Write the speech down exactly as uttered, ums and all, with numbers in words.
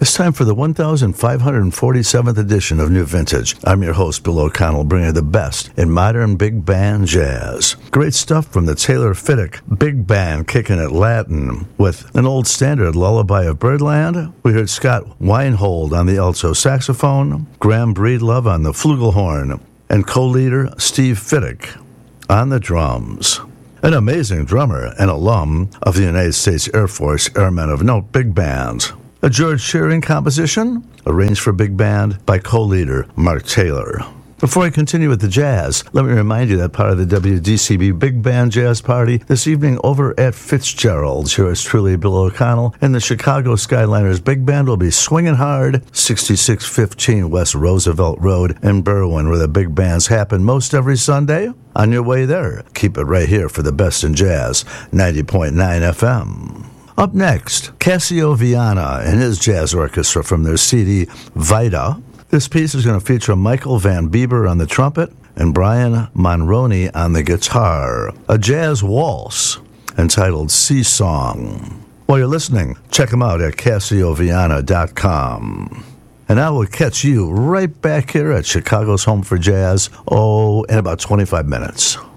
It's time for the one thousand five hundred forty-seventh edition of New Vintage. I'm your host, Bill O'Connell, bringing you the best in modern big band jazz. Great stuff from the Taylor Fiddick Big Band kicking it Latin with an old standard, Lullaby of Birdland. We heard Scott Weinhold on the alto saxophone, Graham Breedlove on the flugelhorn, and co-leader Steve Fiddick on the drums. An amazing drummer and alum of the United States Air Force Airmen of Note Big Bands. A George Shearing composition, arranged for big band by co-leader Mark Taylor. Before I continue with the jazz, let me remind you that part of the W D C B Big Band Jazz Party this evening over at Fitzgerald's. Yours truly, Bill O'Connell, and the Chicago Skyliners Big Band will be swinging hard, sixty-six fifteen West Roosevelt Road in Berwyn, where the big bands happen most every Sunday. On your way there, keep it right here for the best in jazz, ninety point nine F M. Up next, Cassio Viana and his jazz orchestra from their C D, Vita. This piece is going to feature Michael Van Bieber on the trumpet and Brian Monroney on the guitar. A jazz waltz entitled Sea Song. While you're listening, check them out at Cassio Viana dot com. And I will catch you right back here at Chicago's Home for Jazz, oh, in about twenty-five minutes.